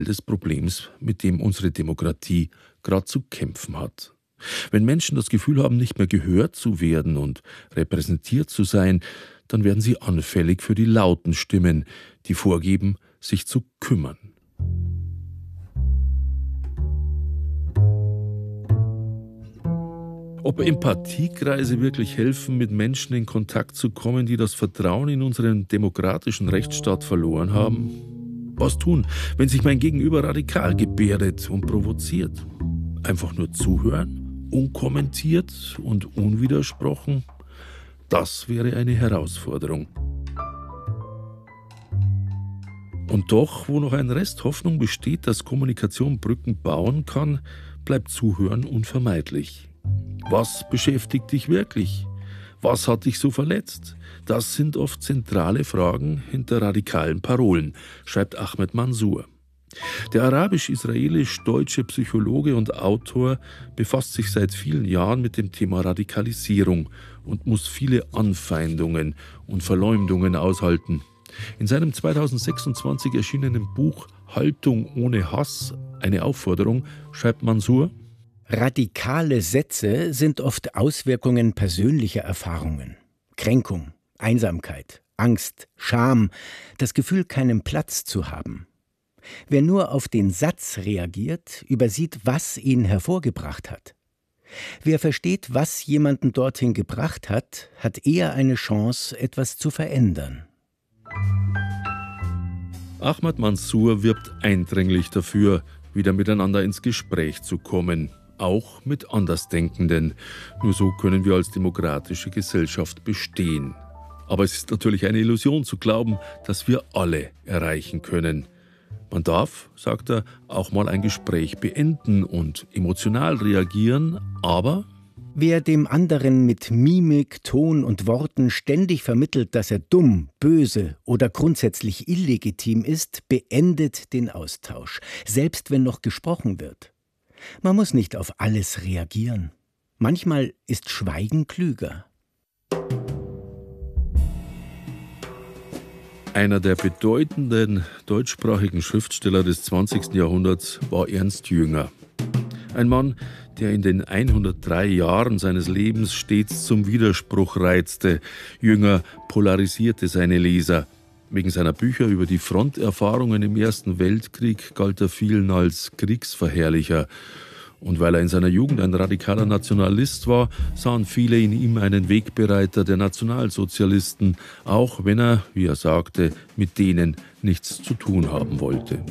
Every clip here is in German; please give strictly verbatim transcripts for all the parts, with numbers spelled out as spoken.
des Problems, mit dem unsere Demokratie gerade zu kämpfen hat. Wenn Menschen das Gefühl haben, nicht mehr gehört zu werden und repräsentiert zu sein, dann werden sie anfällig für die lauten Stimmen, die vorgeben, sich zu kümmern. Ob Empathiekreise wirklich helfen, mit Menschen in Kontakt zu kommen, die das Vertrauen in unseren demokratischen Rechtsstaat verloren haben? Was tun, wenn sich mein Gegenüber radikal gebärdet und provoziert? Einfach nur zuhören, unkommentiert und unwidersprochen? Das wäre eine Herausforderung. Und doch, wo noch ein Rest Hoffnung besteht, dass Kommunikation Brücken bauen kann, bleibt Zuhören unvermeidlich. Was beschäftigt dich wirklich? Was hat dich so verletzt? Das sind oft zentrale Fragen hinter radikalen Parolen, schreibt Ahmed Mansour. Der arabisch-israelisch-deutsche Psychologe und Autor befasst sich seit vielen Jahren mit dem Thema Radikalisierung und muss viele Anfeindungen und Verleumdungen aushalten. In seinem zweitausendsechsundzwanzig erschienenen Buch Haltung ohne Hass, eine Aufforderung, schreibt Mansour: Radikale Sätze sind oft Auswirkungen persönlicher Erfahrungen. Kränkung, Einsamkeit, Angst, Scham, das Gefühl, keinen Platz zu haben. Wer nur auf den Satz reagiert, übersieht, was ihn hervorgebracht hat. Wer versteht, was jemanden dorthin gebracht hat, hat eher eine Chance, etwas zu verändern. Ahmed Mansour wirbt eindringlich dafür, wieder miteinander ins Gespräch zu kommen, auch mit Andersdenkenden. Nur so können wir als demokratische Gesellschaft bestehen. Aber es ist natürlich eine Illusion zu glauben, dass wir alle erreichen können. Man darf, sagt er, auch mal ein Gespräch beenden und emotional reagieren, aber wer dem anderen mit Mimik, Ton und Worten ständig vermittelt, dass er dumm, böse oder grundsätzlich illegitim ist, beendet den Austausch, selbst wenn noch gesprochen wird. Man muss nicht auf alles reagieren. Manchmal ist Schweigen klüger. Einer der bedeutenden deutschsprachigen Schriftsteller des zwanzigsten Jahrhunderts war Ernst Jünger. Ein Mann, der in den hundertdrei Jahren seines Lebens stets zum Widerspruch reizte. Jünger polarisierte seine Leser. Wegen seiner Bücher über die Fronterfahrungen im Ersten Weltkrieg galt er vielen als Kriegsverherrlicher. Und weil er in seiner Jugend ein radikaler Nationalist war, sahen viele in ihm einen Wegbereiter der Nationalsozialisten, auch wenn er, wie er sagte, mit denen nichts zu tun haben wollte.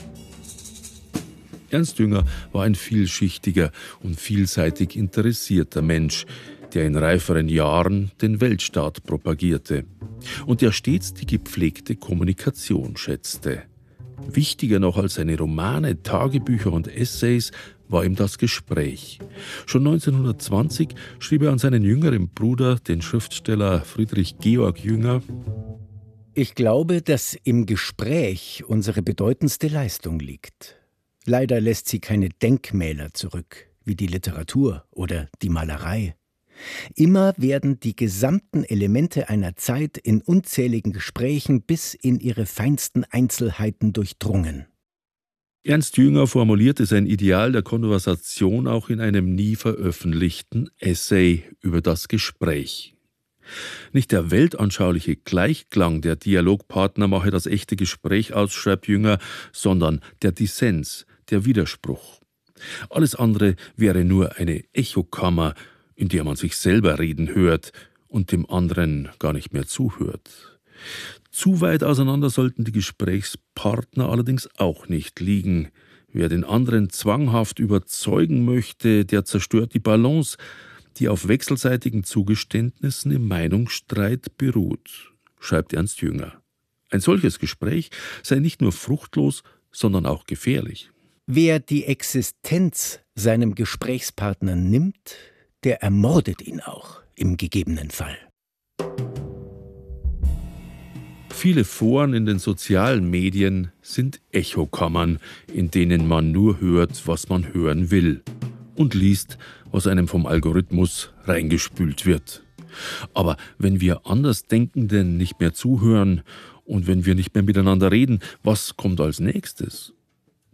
Ernst Jünger war ein vielschichtiger und vielseitig interessierter Mensch, der in reiferen Jahren den Weltstaat propagierte und der stets die gepflegte Kommunikation schätzte. Wichtiger noch als seine Romane, Tagebücher und Essays war ihm das Gespräch. Schon neunzehnhundertzwanzig schrieb er an seinen jüngeren Bruder, den Schriftsteller Friedrich Georg Jünger: Ich glaube, dass im Gespräch unsere bedeutendste Leistung liegt. Leider lässt sie keine Denkmäler zurück, wie die Literatur oder die Malerei. Immer werden die gesamten Elemente einer Zeit in unzähligen Gesprächen bis in ihre feinsten Einzelheiten durchdrungen. Ernst Jünger formulierte sein Ideal der Konversation auch in einem nie veröffentlichten Essay über das Gespräch. Nicht der weltanschauliche Gleichklang der Dialogpartner mache das echte Gespräch aus, schreibt Jünger, sondern der Dissens, der Widerspruch. Alles andere wäre nur eine Echokammer, in der man sich selber reden hört und dem anderen gar nicht mehr zuhört. Zu weit auseinander sollten die Gesprächspartner allerdings auch nicht liegen. Wer den anderen zwanghaft überzeugen möchte, der zerstört die Balance, die auf wechselseitigen Zugeständnissen im Meinungsstreit beruht, schreibt Ernst Jünger. Ein solches Gespräch sei nicht nur fruchtlos, sondern auch gefährlich. Wer die Existenz seinem Gesprächspartner nimmt, der ermordet ihn auch im gegebenen Fall. Viele Foren in den sozialen Medien sind Echokammern, in denen man nur hört, was man hören will und liest, was einem vom Algorithmus reingespült wird. Aber wenn wir Andersdenkenden nicht mehr zuhören und wenn wir nicht mehr miteinander reden, was kommt als nächstes?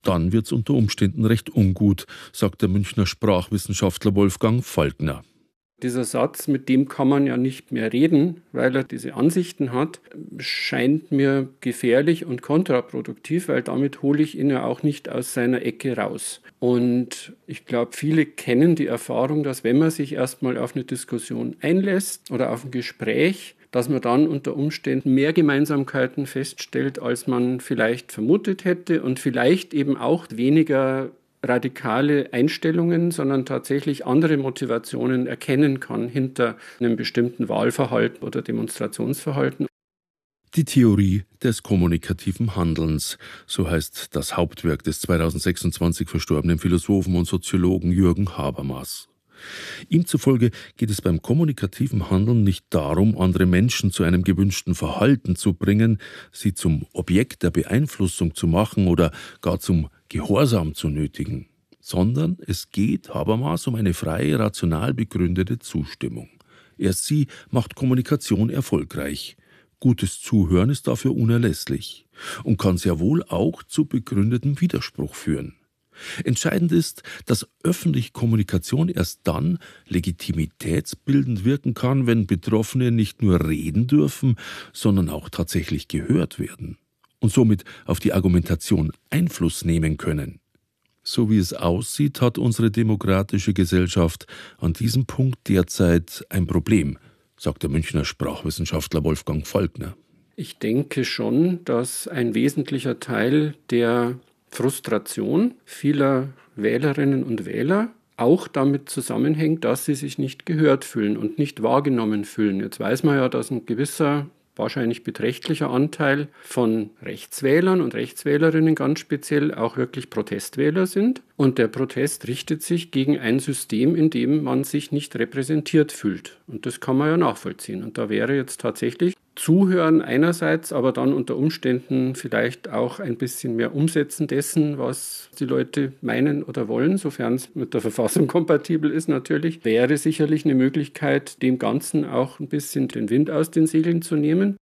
Dann wird's unter Umständen recht ungut, sagt der Münchner Sprachwissenschaftler Wolfgang Falkner. Dieser Satz, mit dem kann man ja nicht mehr reden, weil er diese Ansichten hat, scheint mir gefährlich und kontraproduktiv, weil damit hole ich ihn ja auch nicht aus seiner Ecke raus. Und ich glaube, viele kennen die Erfahrung, dass wenn man sich erstmal auf eine Diskussion einlässt oder auf ein Gespräch, dass man dann unter Umständen mehr Gemeinsamkeiten feststellt, als man vielleicht vermutet hätte und vielleicht eben auch weniger radikale Einstellungen, sondern tatsächlich andere Motivationen erkennen kann hinter einem bestimmten Wahlverhalten oder Demonstrationsverhalten. Die Theorie des kommunikativen Handelns, so heißt das Hauptwerk des zweitausendsechsundzwanzig verstorbenen Philosophen und Soziologen Jürgen Habermas. Ihm zufolge geht es beim kommunikativen Handeln nicht darum, andere Menschen zu einem gewünschten Verhalten zu bringen, sie zum Objekt der Beeinflussung zu machen oder gar zum Gehorsam zu nötigen, sondern es geht Habermas um eine freie, rational begründete Zustimmung. Erst sie macht Kommunikation erfolgreich. Gutes Zuhören ist dafür unerlässlich und kann sehr wohl auch zu begründetem Widerspruch führen. Entscheidend ist, dass öffentliche Kommunikation erst dann legitimitätsbildend wirken kann, wenn Betroffene nicht nur reden dürfen, sondern auch tatsächlich gehört werden und somit auf die Argumentation Einfluss nehmen können. So wie es aussieht, hat unsere demokratische Gesellschaft an diesem Punkt derzeit ein Problem, sagt der Münchner Sprachwissenschaftler Wolfgang Falkner. Ich denke schon, dass ein wesentlicher Teil der Frustration vieler Wählerinnen und Wähler auch damit zusammenhängt, dass sie sich nicht gehört fühlen und nicht wahrgenommen fühlen. Jetzt weiß man ja, dass ein gewisser, wahrscheinlich beträchtlicher Anteil von Rechtswählern und Rechtswählerinnen ganz speziell auch wirklich Protestwähler sind. Und der Protest richtet sich gegen ein System, in dem man sich nicht repräsentiert fühlt. Und das kann man ja nachvollziehen. Und da wäre jetzt tatsächlich Zuhören einerseits, aber dann unter Umständen vielleicht auch ein bisschen mehr Umsetzen dessen, was die Leute meinen oder wollen, sofern es mit der Verfassung kompatibel ist natürlich, wäre sicherlich eine Möglichkeit, dem Ganzen auch ein bisschen den Wind aus den Segeln zu nehmen.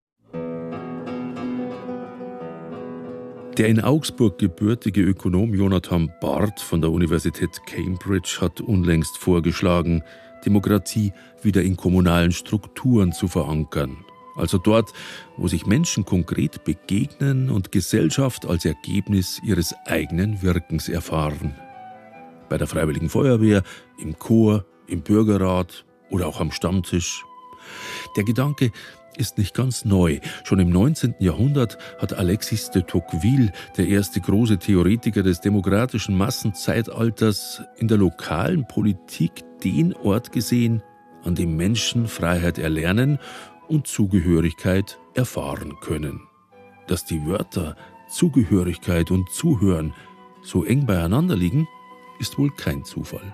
Der in Augsburg gebürtige Ökonom Jonathan Bard von der Universität Cambridge hat unlängst vorgeschlagen, Demokratie wieder in kommunalen Strukturen zu verankern. Also dort, wo sich Menschen konkret begegnen und Gesellschaft als Ergebnis ihres eigenen Wirkens erfahren. Bei der Freiwilligen Feuerwehr, im Chor, im Bürgerrat oder auch am Stammtisch. Der Gedanke ist nicht ganz neu. Schon im neunzehnten Jahrhundert hat Alexis de Tocqueville, der erste große Theoretiker des demokratischen Massenzeitalters, in der lokalen Politik den Ort gesehen, an dem Menschen Freiheit erlernen und Zugehörigkeit erfahren können. Dass die Wörter Zugehörigkeit und Zuhören so eng beieinander liegen, ist wohl kein Zufall.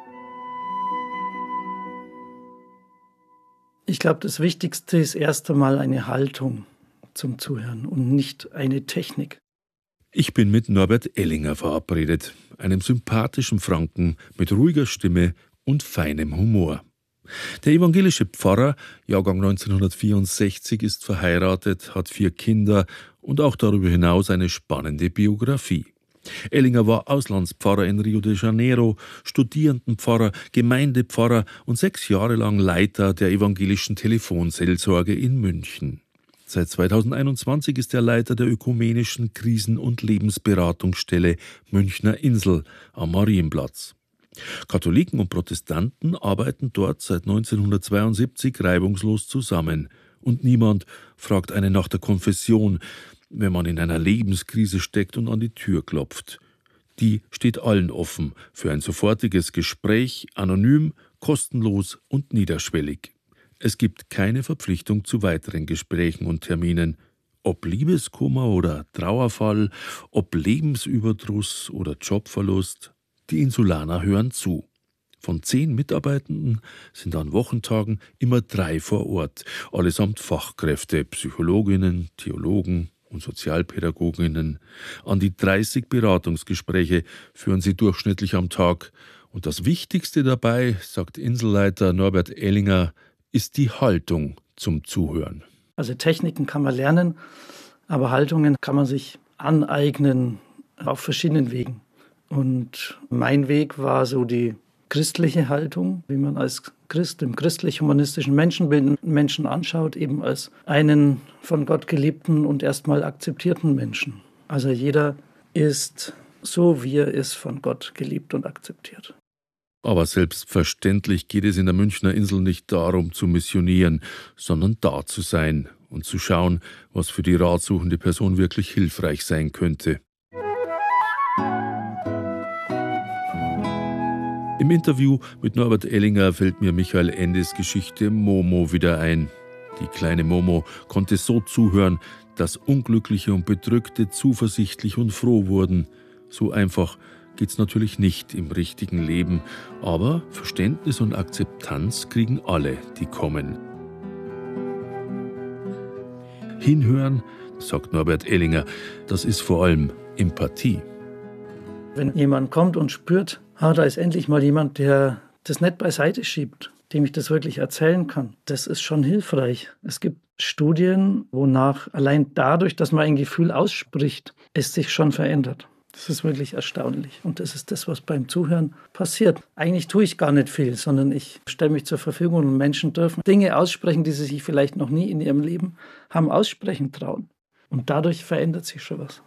Ich glaube, das Wichtigste ist erst einmal eine Haltung zum Zuhören und nicht eine Technik. Ich bin mit Norbert Ellinger verabredet, einem sympathischen Franken mit ruhiger Stimme und feinem Humor. Der evangelische Pfarrer, Jahrgang neunzehnhundertvierundsechzig, ist verheiratet, hat vier Kinder und auch darüber hinaus eine spannende Biografie. Ellinger war Auslandspfarrer in Rio de Janeiro, Studierendenpfarrer, Gemeindepfarrer und sechs Jahre lang Leiter der evangelischen Telefonseelsorge in München. Seit zweitausendeinundzwanzig ist er Leiter der ökumenischen Krisen- und Lebensberatungsstelle Münchner Insel am Marienplatz. Katholiken und Protestanten arbeiten dort seit neunzehnhundertzweiundsiebzig reibungslos zusammen. Und niemand fragt einen nach der Konfession, wenn man in einer Lebenskrise steckt und an die Tür klopft. Die steht allen offen für ein sofortiges Gespräch, anonym, kostenlos und niederschwellig. Es gibt keine Verpflichtung zu weiteren Gesprächen und Terminen. Ob Liebeskummer oder Trauerfall, ob Lebensüberdruss oder Jobverlust, die Insulaner hören zu. Von zehn Mitarbeitenden sind an Wochentagen immer drei vor Ort, allesamt Fachkräfte, Psychologinnen, Theologen und Sozialpädagoginnen. An die dreißig Beratungsgespräche führen sie durchschnittlich am Tag. Und das Wichtigste dabei, sagt Inselleiter Norbert Ellinger, ist die Haltung zum Zuhören. Also Techniken kann man lernen, aber Haltungen kann man sich aneignen auf verschiedenen Wegen. Und mein Weg war so die christliche Haltung, wie man als Christ im christlich-humanistischen Menschenbild Menschen anschaut, eben als einen von Gott geliebten und erstmal akzeptierten Menschen. Also jeder ist so, wie er ist, von Gott geliebt und akzeptiert. Aber selbstverständlich geht es in der Münchner Insel nicht darum zu missionieren, sondern da zu sein und zu schauen, was für die ratsuchende Person wirklich hilfreich sein könnte. Im Interview mit Norbert Ellinger fällt mir Michael Endes Geschichte Momo wieder ein. Die kleine Momo konnte so zuhören, dass Unglückliche und Bedrückte zuversichtlich und froh wurden. So einfach geht's natürlich nicht im richtigen Leben, aber Verständnis und Akzeptanz kriegen alle, die kommen. Hinhören, sagt Norbert Ellinger, das ist vor allem Empathie. Wenn jemand kommt und spürt, ah, da ist endlich mal jemand, der das nicht beiseite schiebt, dem ich das wirklich erzählen kann, das ist schon hilfreich. Es gibt Studien, wonach allein dadurch, dass man ein Gefühl ausspricht, es sich schon verändert. Das ist wirklich erstaunlich. Und das ist das, was beim Zuhören passiert. Eigentlich tue ich gar nicht viel, sondern ich stelle mich zur Verfügung und Menschen dürfen Dinge aussprechen, die sie sich vielleicht noch nie in ihrem Leben haben aussprechen trauen. Und dadurch verändert sich schon was.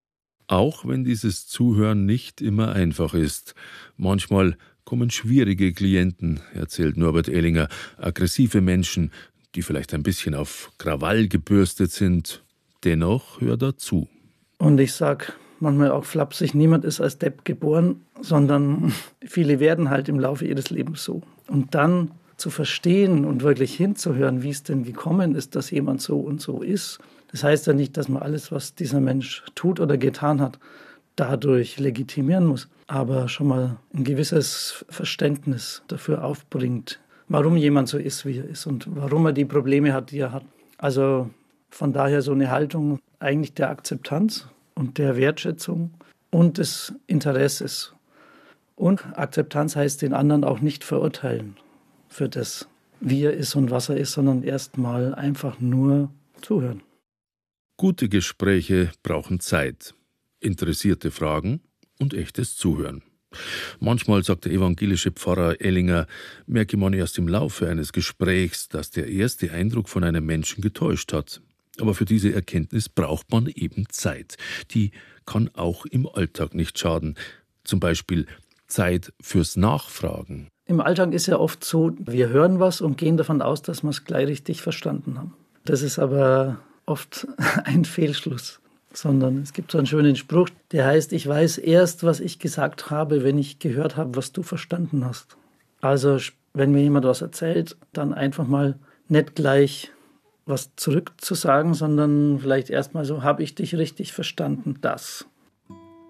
Auch wenn dieses Zuhören nicht immer einfach ist. Manchmal kommen schwierige Klienten, erzählt Norbert Ellinger, aggressive Menschen, die vielleicht ein bisschen auf Krawall gebürstet sind. Dennoch hört er zu. Und ich sage manchmal auch flapsig, niemand ist als Depp geboren, sondern viele werden halt im Laufe ihres Lebens so. Und dann zu verstehen und wirklich hinzuhören, wie es denn gekommen ist, dass jemand so und so ist. Das heißt ja nicht, dass man alles, was dieser Mensch tut oder getan hat, dadurch legitimieren muss, aber schon mal ein gewisses Verständnis dafür aufbringt, warum jemand so ist, wie er ist und warum er die Probleme hat, die er hat. Also von daher so eine Haltung eigentlich der Akzeptanz und der Wertschätzung und des Interesses. Und Akzeptanz heißt den anderen auch nicht verurteilen für das, wie er ist und was er ist, sondern erstmal einfach nur zuhören. Gute Gespräche brauchen Zeit, interessierte Fragen und echtes Zuhören. Manchmal, sagt der evangelische Pfarrer Ellinger, merke man erst im Laufe eines Gesprächs, dass der erste Eindruck von einem Menschen getäuscht hat. Aber für diese Erkenntnis braucht man eben Zeit. Die kann auch im Alltag nicht schaden. Zum Beispiel Zeit fürs Nachfragen. Im Alltag ist ja oft so, wir hören was und gehen davon aus, dass wir es gleich richtig verstanden haben. Das ist aber oft ein Fehlschluss. Sondern es gibt so einen schönen Spruch, der heißt, ich weiß erst, was ich gesagt habe, wenn ich gehört habe, was du verstanden hast. Also wenn mir jemand was erzählt, dann einfach mal nicht gleich was zurückzusagen, sondern vielleicht erstmal so, habe ich dich richtig verstanden, das.